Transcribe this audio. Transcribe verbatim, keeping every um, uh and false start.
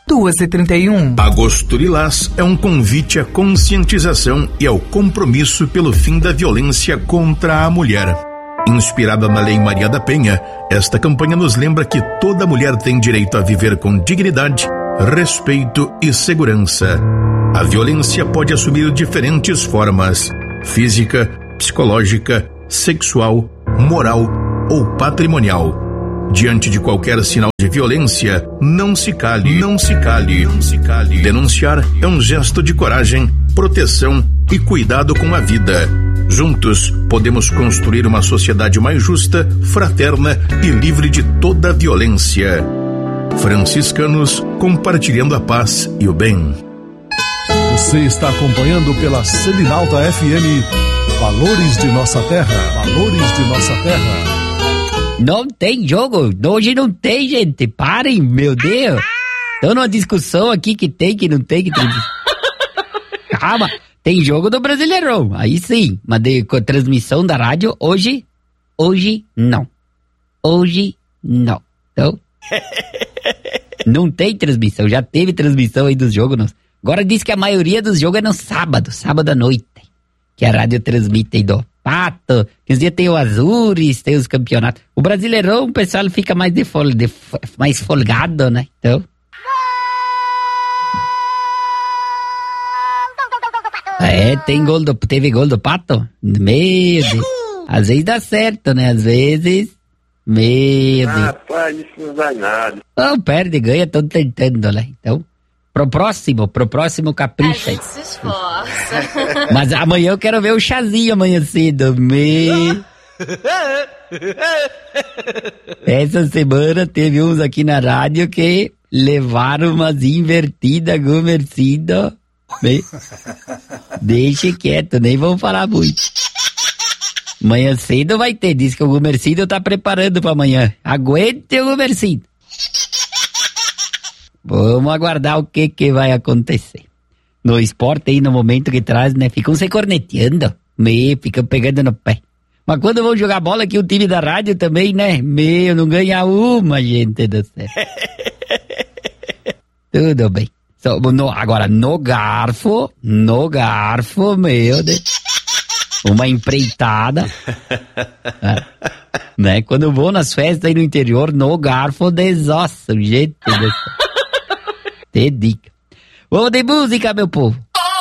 duas e trinta e um. Agosto Lilás é um convite à conscientização e ao compromisso pelo fim da violência contra a mulher. Inspirada na Lei Maria da Penha, esta campanha nos lembra que toda mulher tem direito a viver com dignidade, respeito e segurança. A violência pode assumir diferentes formas: física, psicológica, sexual, moral ou patrimonial. Diante de qualquer sinal de violência, não se cale, não se cale, não se cale. Denunciar é um gesto de coragem, proteção e cuidado com a vida. Juntos, podemos construir uma sociedade mais justa, fraterna e livre de toda violência. Franciscanos, compartilhando a paz e o bem. Você está acompanhando pela Seminalta F M, Valores de Nossa Terra, Valores de Nossa Terra. Não tem jogo, hoje não tem, gente, parem, meu Deus. Estão numa discussão aqui que tem, que não tem, que tem. Calma, tem jogo do Brasileirão, aí sim, mas de com transmissão da rádio, hoje, hoje não. Hoje não. Então, não tem transmissão, já teve transmissão aí dos jogos. Não. Agora diz que a maioria dos jogos é no sábado, sábado à noite, que a rádio transmite aí do Pato, que os dias tem o Azures, tem os campeonatos. O Brasileirão, o pessoal fica mais, de fol- de, mais folgado, né? Então. É, tem gol do, teve gol do Pato? Meu Deus. Às vezes dá certo, né? Às vezes. Meu Deus. Rapaz, isso não dá nada. Não, perde, ganha, estão tentando, né? Então. Pro próximo, pro próximo capricha. A gente se esforça. Mas amanhã eu quero ver o chazinho amanhã cedo. Me... Essa semana teve uns aqui na rádio que levaram umas invertidas, gumercido. Me... Deixa quieto, nem vamos falar muito. Amanhã cedo vai ter, diz que o gumercido tá preparando pra amanhã. Aguente o gumercido. Vamos aguardar o que que vai acontecer. No esporte aí, no momento que traz, né? Ficam se corneteando. Me, ficam pegando no pé. Mas quando vão jogar bola aqui, o time da rádio também, né? Meu, não ganha uma, gente do céu. Tudo bem. So, no, agora, no garfo, no garfo, meu Deus. Uma empreitada. Ah, né? Quando vou nas festas aí no interior, no garfo, desossa, gente do céu. Te dica. Vamos de música, meu povo.